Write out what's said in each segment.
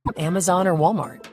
Amazon or Walmart.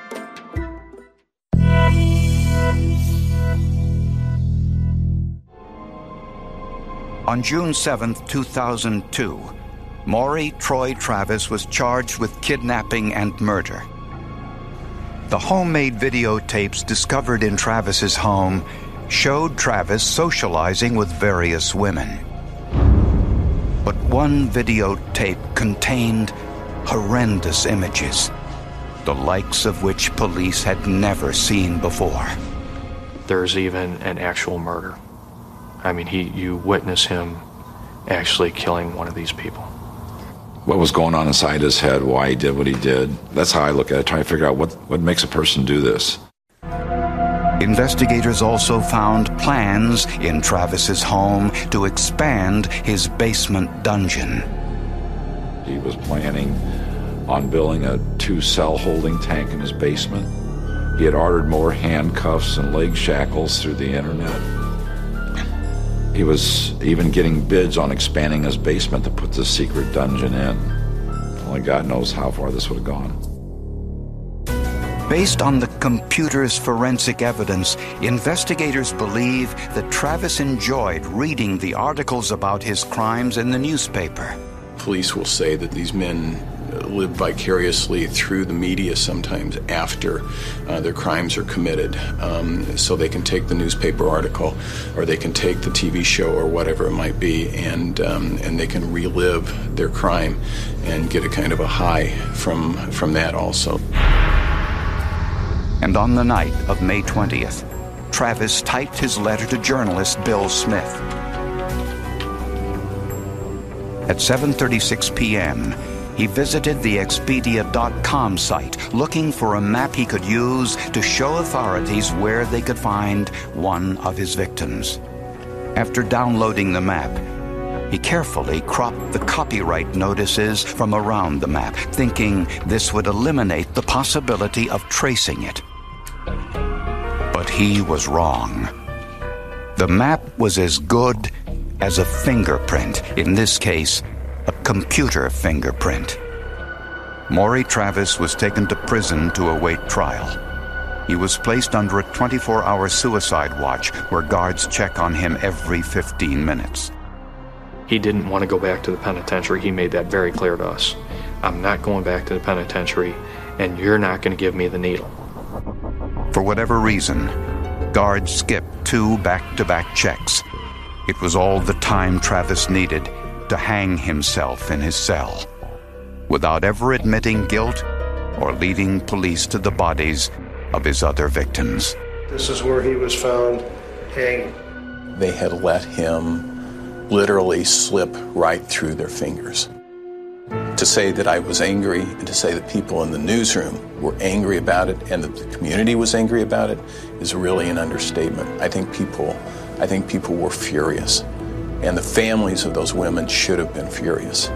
On June 7, 2002, Maury Troy Travis was charged with kidnapping and murder. The homemade videotapes discovered in Travis's home showed Travis socializing with various women. But one videotape contained horrendous images, the likes of which police had never seen before. There's even an actual murder. I mean, you witness him actually killing one of these people. What was going on inside his head, why he did what he did. That's how I look at it, trying to figure out what makes a person do this. Investigators also found plans in Travis's home to expand his basement dungeon. He was planning on building a 2-cell holding tank in his basement. He had ordered more handcuffs and leg shackles through the internet. He was even getting bids on expanding his basement to put the secret dungeon in. Only God knows how far this would have gone. Based on the computer's forensic evidence, investigators believe that Travis enjoyed reading the articles about his crimes in the newspaper. Police will say that these men live vicariously through the media sometimes after their crimes are committed. So they can take the newspaper article or they can take the TV show or whatever it might be and they can relive their crime and get a kind of a high from that also. And on the night of May 20th, Travis typed his letter to journalist Bill Smith. At 7:36 p.m., he visited the Expedia.com site looking for a map he could use to show authorities where they could find one of his victims. After downloading the map, he carefully cropped the copyright notices from around the map, thinking this would eliminate the possibility of tracing it. But he was wrong. The map was as good as a fingerprint, in this case, a computer fingerprint. Maury Travis was taken to prison to await trial. He was placed under a 24-hour suicide watch where guards check on him every 15 minutes. He didn't want to go back to the penitentiary. He made that very clear to us. I'm not going back to the penitentiary, and you're not going to give me the needle. For whatever reason, guards skipped 2 back-to-back checks. It was all the time Travis needed to hang himself in his cell, without ever admitting guilt or leading police to the bodies of his other victims. This is where he was found hanging. They had let him literally slip right through their fingers. To say that I was angry and to say that people in the newsroom were angry about it and that the community was angry about it is really an understatement. I think people were furious. And the families of those women should have been furious.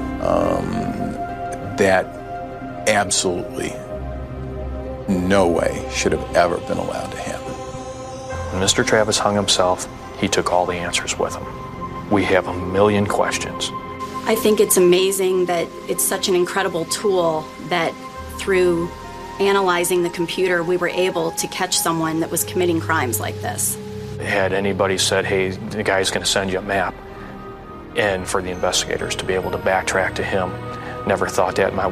That absolutely no way should have ever been allowed to happen. When Mr. Travis hung himself, he took all the answers with him. We have a million questions. I think it's amazing that it's such an incredible tool that through analyzing the computer, we were able to catch someone that was committing crimes like this. Had anybody said, hey, the guy's going to send you a map, and for the investigators to be able to backtrack to him, never thought that in my